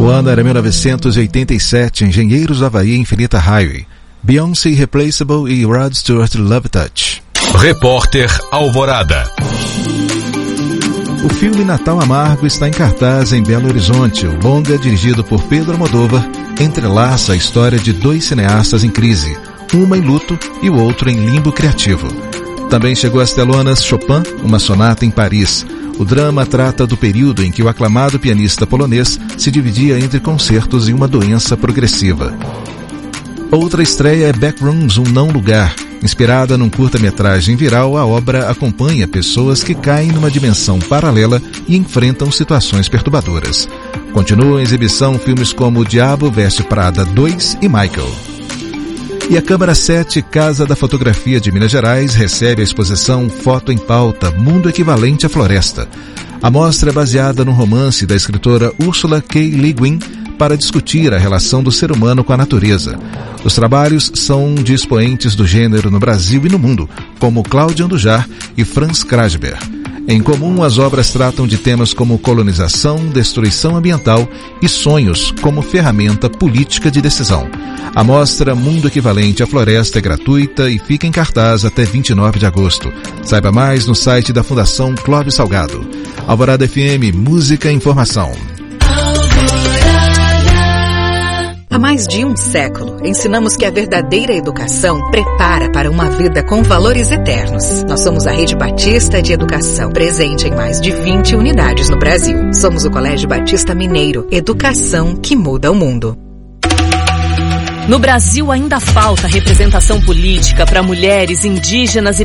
O ano era 1987, Engenheiros do Havaí, Infinita Highway. Beyoncé Irreplaceable e Rod Stewart Love Touch. Repórter Alvorada. O filme Natal Amargo está em cartaz em Belo Horizonte. O longa, dirigido por Pedro Almodóvar, entrelaça a história de dois cineastas em crise, uma em luto e o outro em limbo criativo. Também chegou às telonas Chopin, uma sonata em Paris. O drama trata do período em que o aclamado pianista polonês se dividia entre concertos e uma doença progressiva. Outra estreia é Backrooms, um não lugar. Inspirada num curta-metragem viral, a obra acompanha pessoas que caem numa dimensão paralela e enfrentam situações perturbadoras. Continuam em exibição filmes como O Diabo Veste Prada 2 e Michael. E a Câmara 7, Casa da Fotografia de Minas Gerais, recebe a exposição Foto em Pauta, Mundo Equivalente à Floresta. A mostra é baseada no romance da escritora Ursula K. Le Guin para discutir a relação do ser humano com a natureza. Os trabalhos são de expoentes do gênero no Brasil e no mundo, como Cláudia Andujar e Franz Krasber. Em comum, as obras tratam de temas como colonização, destruição ambiental e sonhos como ferramenta política de decisão. A mostra Mundo Equivalente à Floresta é gratuita e fica em cartaz até 29 de agosto. Saiba mais no site da Fundação Clóvis Salgado. Alvorada FM, música e informação. Há mais de um século, ensinamos que a verdadeira educação prepara para uma vida com valores eternos. Nós somos a Rede Batista de Educação, presente em mais de 20 unidades no Brasil. Somos o Colégio Batista Mineiro, educação que muda o mundo. No Brasil ainda falta representação política para mulheres, indígenas e